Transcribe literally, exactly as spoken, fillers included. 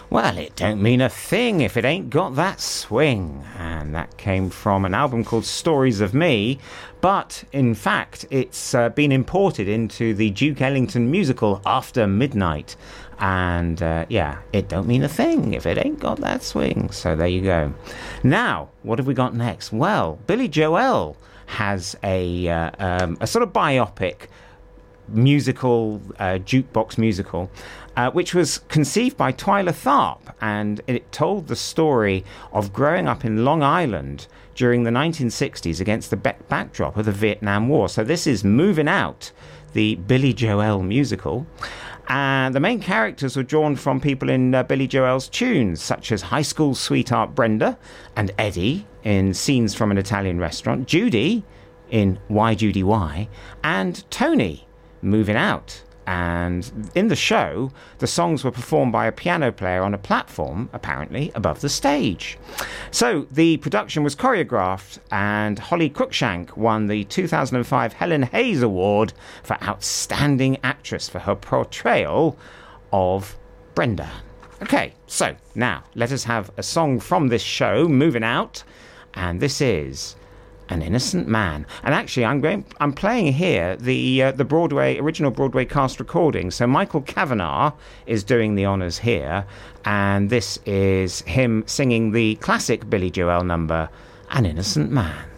Well, it don't mean a thing if it ain't got that swing. And that came from an album called Stories of Me. But, in fact, it's uh, been imported into the Duke Ellington musical After Midnight. And, uh, yeah, it don't mean a thing if it ain't got that swing. So there you go. Now, what have we got next? Well, Billy Joel has a, uh, um, a sort of biopic musical, uh, jukebox musical, uh, which was conceived by Twyla Tharp, and it told the story of growing up in Long Island during the nineteen sixties against the be- backdrop of the Vietnam War. So this is Moving Out, the Billy Joel musical. And the main characters were drawn from people in uh, Billy Joel's tunes, such as high school sweetheart Brenda and Eddie in Scenes from an Italian Restaurant, Judy in Why Judy Why, and Tony, Moving Out. And in the show, the songs were performed by a piano player on a platform, apparently, above the stage. So the production was choreographed, and Holly Cruikshank won the two thousand five Helen Hayes Award for Outstanding Actress for her portrayal of Brenda. Okay, so now let us have a song from this show, Moving Out, and this is An Innocent Man. And actually, I'm going. I'm playing here the uh, the Broadway original Broadway cast recording. So Michael Kavanagh is doing the honours here, and this is him singing the classic Billy Joel number, An Innocent Man.